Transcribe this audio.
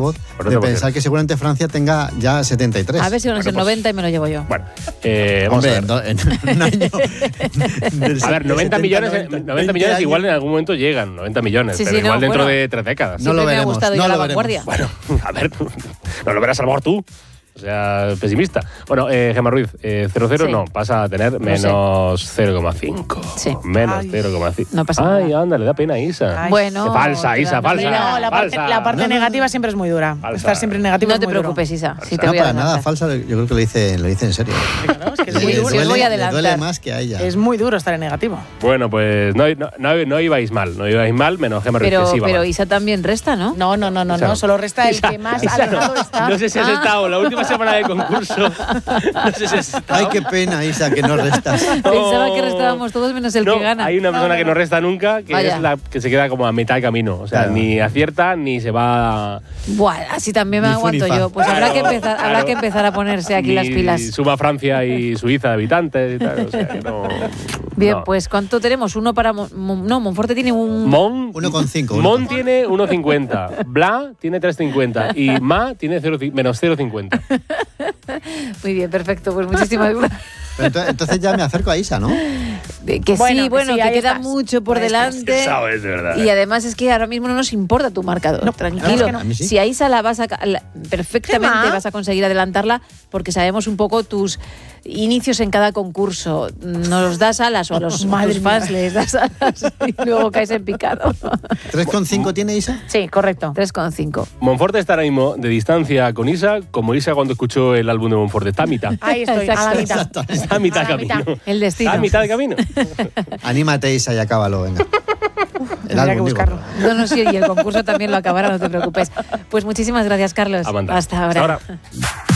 voz, de pensar que seguramente Francia tenga ya 73. A ver si van a ser 90 y me lo llevo yo. Bueno, vamos hombre, a ver. en un año... A ver, 90 millones igual en algún momento llegan, 90 millones, pero igual dentro de 3 décadas. No lo veremos. Me ha gustado ya la vanguardia. Bueno, a ver, no lo verás a lo mejor tú. O sea, pesimista. Bueno, Gemma Ruiz, 0,0 Sí. no, pasa a tener menos 0,5. Sí. Menos 0,5. No pasa nada. Ay, anda, le da pena a Isa. Ay. Bueno. Falsa, Isa, falsa. No, la parte negativa siempre es muy dura. Falsa. Estar siempre negativo No es te muy duro. preocupes, Isa. Si te No, voy a para nada adelantar. falsa, yo creo que lo dice en serio. Claro, es que es muy Le duro. duele. voy a Le duele adelantar. más que a ella. Es muy duro estar en negativo. Bueno, pues no ibais mal, menos Gemma Ruiz, que sí iba Pero mal. Isa también resta, ¿no? No, solo resta el Isa, que más Isa, alejado está. No sé si has estado la última semana del concurso. No sé si has estado. Ay, qué pena, Isa, que no restas. Pensaba que restábamos todos menos el que gana. Hay una persona que no resta nunca, que Vaya. es la que se queda como a mitad de camino. O sea, Claro. ni acierta ni se va. Buah, así también me Ni fu ni aguanto fa. yo. Pues habrá que empezar a ponerse aquí ni las pilas. Suma Francia y Suiza de habitantes y tal. O sea, que no. Bien, no. pues ¿cuánto tenemos? Uno para... no, Monforte tiene un... Mon 1,5. Mon tiene 1,50. Bla tiene 3,50. Y Ma tiene menos 0,50. Muy bien, perfecto. Pues muchísimas gracias. Pero entonces ya me acerco a Isa, ¿no? Que Bueno, sí, que que ahí queda estás. mucho por Ahí estás. delante. Sabes, de verdad. Y además es que ahora mismo no nos importa tu marcador. No, tranquilo. claro que no. A mí sí. Si a Isa la vas a perfectamente Gemma. vas a conseguir adelantarla porque sabemos un poco tus inicios en cada concurso. Nos das alas o a los Madre tus fans mía. les das alas y luego caes en picado. 3,5 tiene Isa. Sí, correcto. 3,5. Monforte está ahora mismo de distancia con Isa, como Isa cuando escuchó el álbum de Monforte. Está a mitad. Ahí estoy, a la mitad. Está a mitad de A la mitad. camino. El destino. Está a mitad de camino. Anímate, Isa, y acábalo, venga. El Tendría que álbum, digo. buscarlo. No, sí, y el concurso también lo acabará, no te preocupes. Pues muchísimas gracias, Carlos. A mandar. Hasta ahora. Hasta ahora.